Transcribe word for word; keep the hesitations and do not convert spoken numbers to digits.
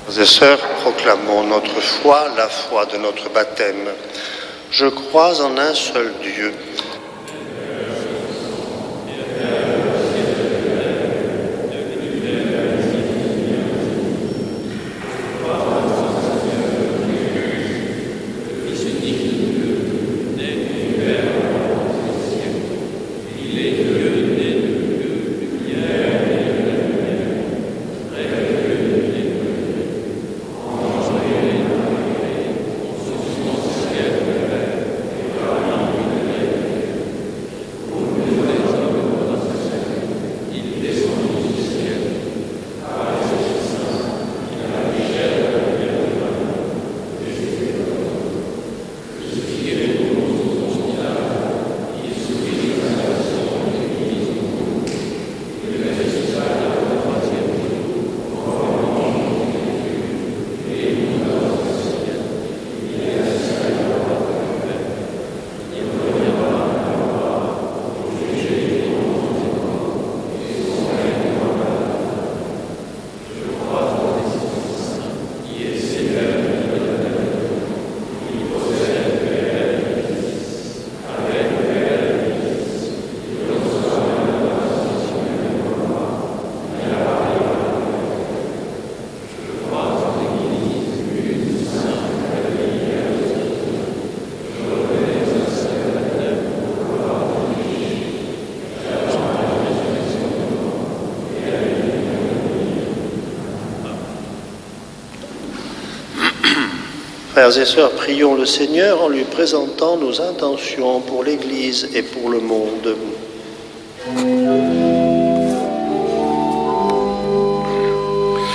Frères et sœurs, proclamons notre foi, la foi de notre baptême. Je crois en un seul Dieu, Frères et sœurs, prions le Seigneur en lui présentant nos intentions pour l'Église et pour le monde.